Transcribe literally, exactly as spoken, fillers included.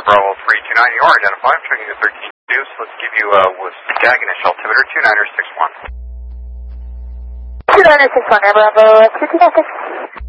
Air Bravo three two nine, you are identified. I'm checking the thirteen two, so let's give you uh, with Skaginish altimeter two niner six one. two niner six one, Air Bravo two two nine six.